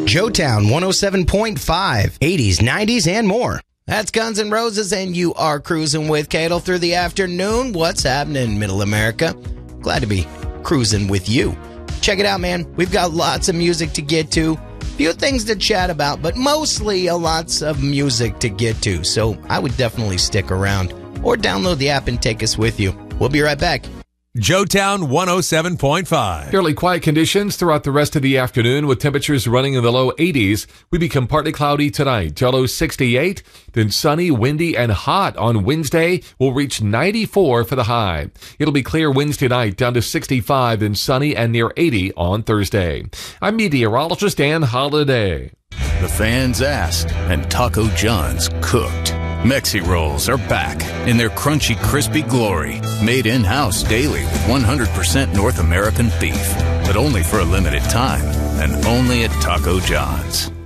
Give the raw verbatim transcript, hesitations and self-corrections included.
Joetown one oh seven point five, eighties, nineties, and more. That's Guns N' Roses, and you are cruising with Cadle through the afternoon. What's happening in Middle America? Glad to be cruising with you. Check it out, man. We've got lots of music to get to, a few things to chat about, but mostly a lots of music to get to. So I would definitely stick around or download the app and take us with you. We'll be right back. Joetown one oh seven point five. Fairly quiet conditions throughout the rest of the afternoon with temperatures running in the low eighties. We become partly cloudy tonight, low sixty-eight, then sunny, windy, and hot on Wednesday. We'll reach ninety-four for the high. It'll be clear Wednesday night, down to sixty-five, then sunny and near eighty on Thursday. I'm meteorologist Dan Holliday. The fans asked, and Taco John's cooked. Mexi Rolls are back in their crunchy, crispy glory, made in-house daily with one hundred percent North American beef, but only for a limited time and only at Taco John's.